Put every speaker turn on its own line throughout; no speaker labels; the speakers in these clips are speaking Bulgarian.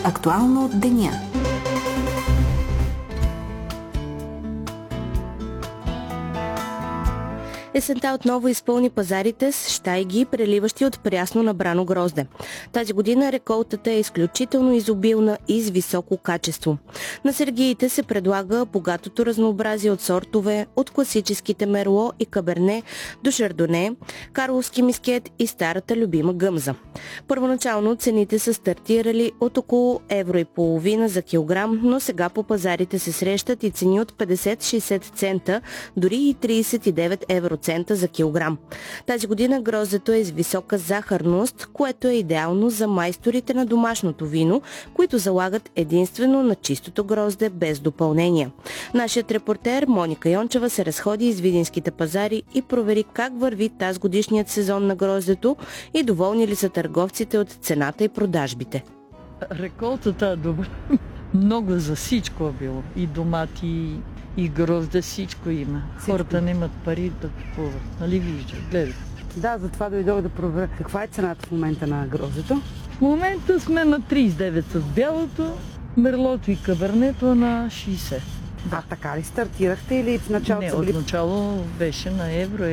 Актуално от деня.
Есента отново изпълни пазарите с щайги, преливащи от прясно набрано грозде. Тази година реколтата е изключително изобилна и с високо качество. На сергиите се предлага богатото разнообразие от сортове, от класическите мерло и каберне до шардоне, карловски мискет и старата любима гъмза. Първоначално цените са стартирали от около €1,50 за килограм, но сега по пазарите се срещат и цени от 50-60 цента, дори и 39 евроцента за килограм. Тази година гроздето е с висока захарност, което е идеално за майсторите на домашното вино, които залагат единствено на чистото грозде без допълнения. Нашият репортер Моника Йончева се разходи из видинските пазари и провери как върви тази годишният сезон на гроздето и доволни ли са търговците от цената и продажбите.
Реколтата е добра. Много за всичко е било. И домати, и грозде, всичко има. Хората не имат пари да купуват. Нали виждаш, гледай.
Да, затова дойдох да проверя. Каква е цената в момента на гроздето?
В момента сме на 39 с бялото, мерлото и кабернето на 60.
А така ли стартирахте или в началото?
Не, отначало беше на евро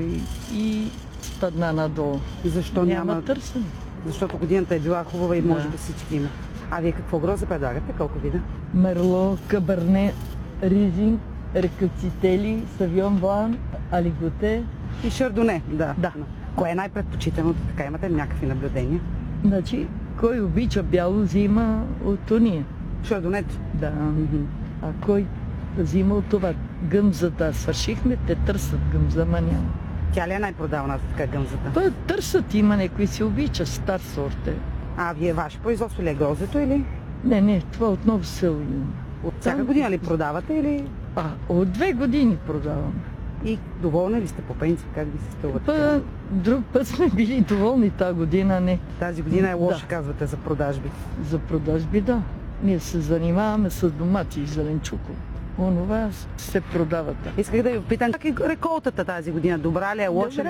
и спадна надолу.
Защо няма
търсене?
Защото годината е била хубава и може би всички има. А вие какво грозде предлагате? Колко вида?
Мерло, каберне, ризинг, рекацители, савион блан, алиготе.
И шардоне, да.
Да.
Кое е най-предпочитаното? Така имате ли някакви наблюдения?
Значи, кой обича бяло, взима от уния.
Шардонето?
Да. А кой взима от това? Гъмзата свършихме, те търсят гъмза, ма няма.
Тя ли е най-продаваната така гъмзата?
Търсят, има някой си обича, стар сорт е.
А вие ваше производство ли е гроздето или?
Не, това отново село има.
От всяка година ли продавате или?
От 2 години продавам.
И доволни ли сте по принцип? Как ви се струва?
Друг път сме били доволни, тази година не.
Тази година е лоша,
Да.
Казвате, за продажби.
За продажби, да. Ние се занимаваме с домати и зеленчуково. Онова се продават.
Исках да ви питам, как е реколтата тази година? Добра ли е, лоша ли?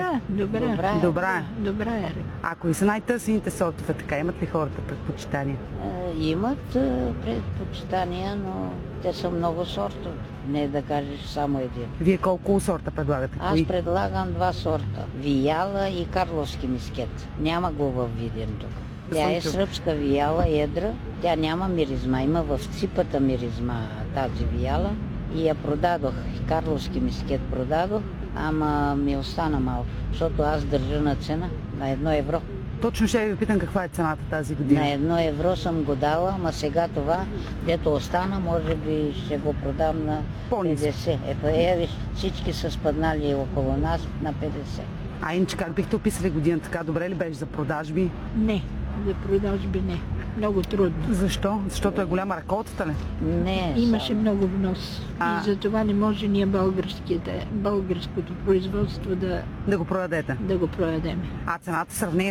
Добра е.
Добра е.
А кои са най-търсените сортове? Така имат ли хората предпочитания?
Имат предпочитания, но те са много сортове. Не да кажеш само един.
Вие колко сорта предлагате?
Аз предлагам 2 сорта. Вияла и карловски мискет. Няма го във Видин тук. Тя е сръбска вияла, едра. Тя няма миризма. Има в ципата миризма тази вияла. И я продадох. Карловски мискет продадох, ама ми остана малко. Защото аз държа на цена на 1 евро.
Точно ще ви питам каква е цената тази година.
На 1 евро съм го дала, ама сега това, дето остана, може би ще го продам на 50. Виж, всички са спаднали около нас на 50.
А иначе как бихте описали година така? Добре ли беше за продажби?
Не, за продажби не. Много трудно.
Защо? Защото е голяма реколтата ли?
Не.
Имаше много внос. И за това не може ние българското производство
Да го продадете.
да го продадем.
А цената сравнение